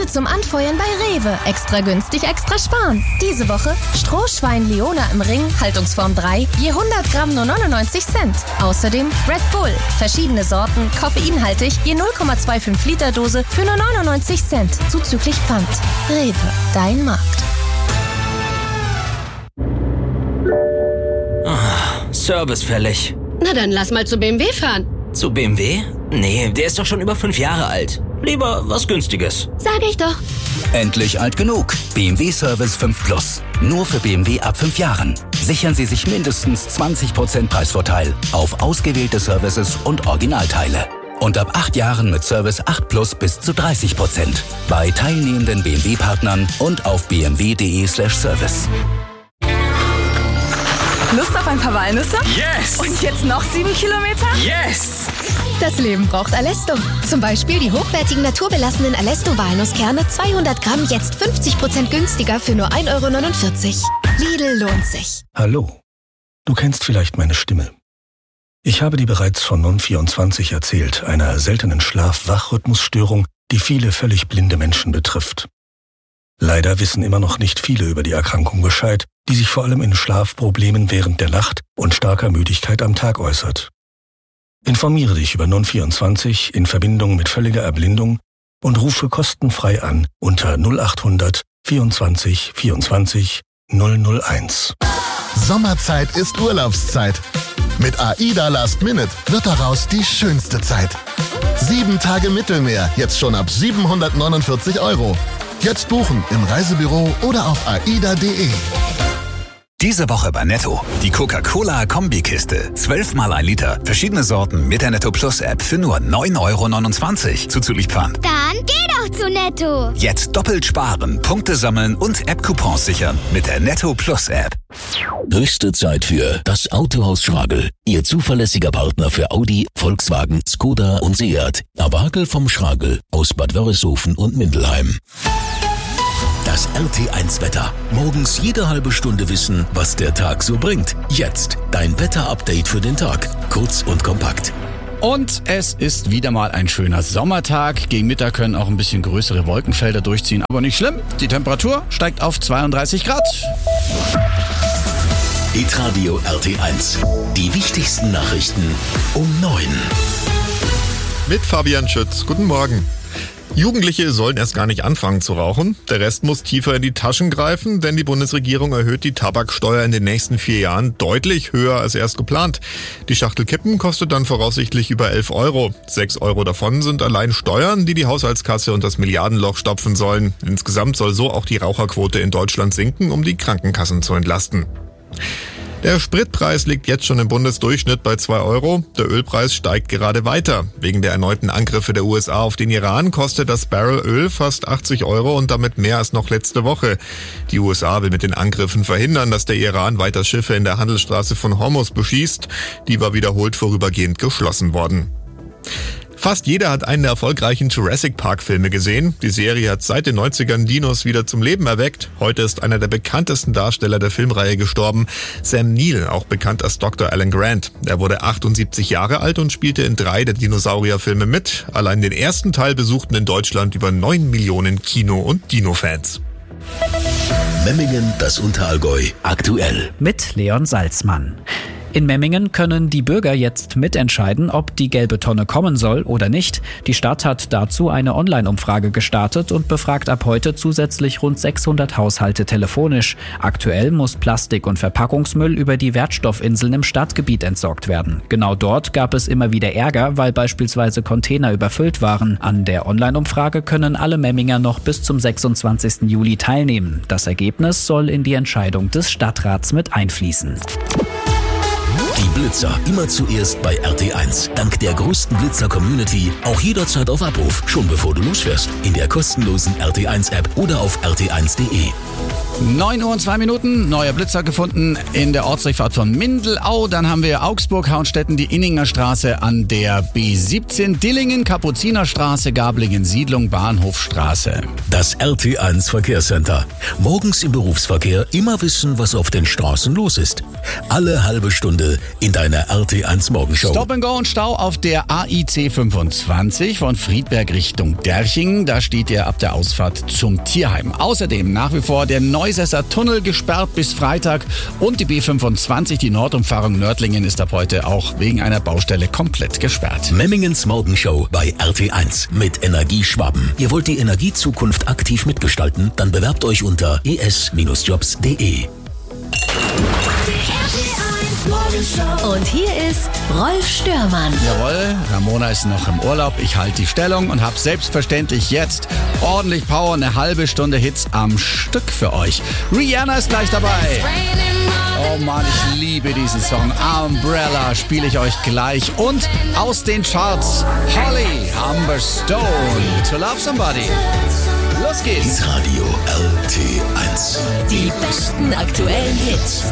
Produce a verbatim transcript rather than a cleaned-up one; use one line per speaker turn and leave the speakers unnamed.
Heute zum Anfeuern bei Rewe. Extra günstig, extra sparen. Diese Woche Strohschwein Leona im Ring, Haltungsform drei, je hundert Gramm nur neunundneunzig Cent. Außerdem Red Bull, verschiedene Sorten, koffeinhaltig, je null Komma fünfundzwanzig Liter Dose für nur neunundneunzig Cent. Zuzüglich Pfand. Rewe, dein Markt.
Oh, Service fällig.
Na dann lass mal zu B M W fahren.
Zu B M W? Nee, der ist doch schon über fünf Jahre alt. Lieber was Günstiges.
Sag ich doch.
Endlich alt genug. B M W Service fünf Plus. Nur für B M W ab fünf Jahren. Sichern Sie sich mindestens zwanzig Prozent Preisvorteil auf ausgewählte Services und Originalteile. Und ab acht Jahren mit Service acht Plus bis zu dreißig Prozent. Bei teilnehmenden B M W-Partnern und auf b m w punkt d e slash service.
Lust auf ein paar Walnüsse?
Yes!
Und jetzt noch sieben Kilometer?
Yes!
Das Leben braucht Allesto. Zum Beispiel die hochwertigen naturbelassenen Allesto-Walnusskerne zweihundert Gramm jetzt fünfzig Prozent günstiger für nur ein Euro neunundvierzig. Lidl lohnt sich.
Hallo, du kennst vielleicht meine Stimme. Ich habe dir bereits von Non vierundzwanzig erzählt, einer seltenen Schlaf-Wach-Rhythmusstörung, die viele völlig blinde Menschen betrifft. Leider wissen immer noch nicht viele über die Erkrankung Bescheid, die sich vor allem in Schlafproblemen während der Nacht und starker Müdigkeit am Tag äußert. Informiere dich über Non vierundzwanzig in Verbindung mit völliger Erblindung und rufe kostenfrei an unter null achthundert vierundzwanzig vierundzwanzig null null eins.
Sommerzeit ist Urlaubszeit. Mit AIDA Last Minute wird daraus die schönste Zeit. Sieben Tage Mittelmeer, jetzt schon ab siebenhundertneunundvierzig Euro. Jetzt buchen im Reisebüro oder auf aida punkt de.
Diese Woche bei Netto. Die Coca-Cola-Kombikiste. zwölf mal ein Liter. Verschiedene Sorten mit der Netto Plus App für nur neun Euro neunundzwanzig. Zuzüglich Pfand.
Dann geh doch zu Netto.
Jetzt doppelt sparen, Punkte sammeln und App-Coupons sichern mit der Netto Plus App.
Höchste Zeit für das Autohaus Schragel. Ihr zuverlässiger Partner für Audi, Volkswagen, Skoda und Seat. Awagel vom Schragel aus Bad Wörishofen und Mindelheim. Das R T eins Wetter. Morgens jede halbe Stunde wissen, was der Tag so bringt. Jetzt dein Wetter-Update für den Tag. Kurz und kompakt.
Und es ist wieder mal ein schöner Sommertag. Gegen Mittag können auch ein bisschen größere Wolkenfelder durchziehen, aber nicht schlimm. Die Temperatur steigt auf zweiunddreißig Grad.
Hitradio R T eins. Die wichtigsten Nachrichten um neun.
Mit Fabian Schütz. Guten Morgen. Jugendliche sollen erst gar nicht anfangen zu rauchen. Der Rest muss tiefer in die Taschen greifen, denn die Bundesregierung erhöht die Tabaksteuer in den nächsten vier Jahren deutlich höher als erst geplant. Die Schachtel Kippen kostet dann voraussichtlich über elf Euro. Sechs Euro davon sind allein Steuern, die die Haushaltskasse und das Milliardenloch stopfen sollen. Insgesamt soll so auch die Raucherquote in Deutschland sinken, um die Krankenkassen zu entlasten. Der Spritpreis liegt jetzt schon im Bundesdurchschnitt bei zwei Euro. Der Ölpreis steigt gerade weiter. Wegen der erneuten Angriffe der U S A auf den Iran kostet das Barrel Öl fast achtzig Euro und damit mehr als noch letzte Woche. Die U S A will mit den Angriffen verhindern, dass der Iran weiter Schiffe in der Handelsstraße von Hormuz beschießt. Die war wiederholt vorübergehend geschlossen worden. Fast jeder hat einen der erfolgreichen Jurassic Park-Filme gesehen. Die Serie hat seit den neunzigern Dinos wieder zum Leben erweckt. Heute ist einer der bekanntesten Darsteller der Filmreihe gestorben, Sam Neill, auch bekannt als Doktor Alan Grant. Er wurde achtundsiebzig Jahre alt und spielte in drei der Dinosaurierfilme mit. Allein den ersten Teil besuchten in Deutschland über neun Millionen Kino- und Dino-Fans.
Memmingen, das Unterallgäu, aktuell.
Mit Leon Salzmann. In Memmingen können die Bürger jetzt mitentscheiden, ob die gelbe Tonne kommen soll oder nicht. Die Stadt hat dazu eine Online-Umfrage gestartet und befragt ab heute zusätzlich rund sechshundert Haushalte telefonisch. Aktuell muss Plastik- und Verpackungsmüll über die Wertstoffinseln im Stadtgebiet entsorgt werden. Genau dort gab es immer wieder Ärger, weil beispielsweise Container überfüllt waren. An der Online-Umfrage können alle Memminger noch bis zum sechsundzwanzigsten Juli teilnehmen. Das Ergebnis soll in die Entscheidung des Stadtrats mit einfließen.
Die Blitzer immer zuerst bei R T eins. Dank der größten Blitzer-Community auch jederzeit auf Abruf, schon bevor du losfährst. In der kostenlosen R T eins App oder auf r t eins punkt de.
neun Uhr und zwei Minuten, neuer Blitzer gefunden in der Ortsdurchfahrt von Mindelau. Dann haben wir Augsburg, Hauenstetten, die Inninger Straße an der B siebzehn, Dillingen, Kapuzinerstraße, Gablingen, Siedlung, Bahnhofstraße.
Das R T eins Verkehrscenter. Morgens im Berufsverkehr immer wissen, was auf den Straßen los ist. Alle halbe Stunde in deiner R T eins Morgenshow.
Stop and Go und Stau auf der A I C fünfundzwanzig von Friedberg Richtung Derchingen. Da steht ihr ab der Ausfahrt zum Tierheim. Außerdem nach wie vor der Neusesser Tunnel gesperrt bis Freitag und die B fünfundzwanzig, die Nordumfahrung Nördlingen, ist ab heute auch wegen einer Baustelle komplett gesperrt.
Memmingens Morgenshow bei R T eins mit Energieschwaben. Ihr wollt die Energiezukunft aktiv mitgestalten? Dann bewerbt euch unter e s jobs punkt d e.
Und hier ist Rolf Störmann.
Jawohl, Ramona ist noch im Urlaub. Ich halte die Stellung und habe selbstverständlich jetzt ordentlich Power, eine halbe Stunde Hits am Stück für euch. Rihanna ist gleich dabei. Oh Mann, ich liebe diesen Song. Umbrella spiele ich euch gleich. Und aus den Charts Holly, Amber Stone, To Love Somebody. Los geht's.
Radio R T eins.
Die besten aktuellen Hits.